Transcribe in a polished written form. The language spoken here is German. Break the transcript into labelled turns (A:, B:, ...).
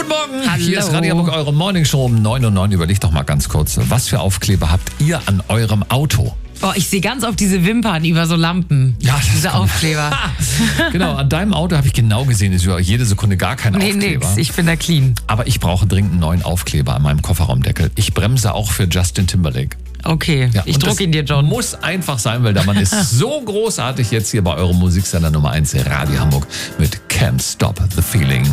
A: Guten Morgen.
B: Hallo.
A: Hier ist Radio Hamburg, eure Morningshow um 9:09 Uhr. Überlegt doch mal ganz kurz, was für Aufkleber habt ihr an eurem Auto?
B: Oh, ich sehe ganz oft diese Wimpern über so Lampen.
A: Ja, das
B: diese
A: kann-
B: Aufkleber.
A: Genau, an deinem Auto habe ich genau gesehen, ist über jede Sekunde gar kein
B: Nee,
A: Aufkleber.
B: nix. Ich bin da clean.
A: Aber ich brauche dringend einen neuen Aufkleber an meinem Kofferraumdeckel. Ich bremse auch für Justin Timberlake.
B: Okay,
A: Ja,
B: ich
A: und
B: druck
A: das
B: ihn dir, John.
A: Muss einfach sein, weil der Mann ist so großartig jetzt hier bei eurem Musiksender Nummer 1 Radio Hamburg mit Can't Stop the Feeling.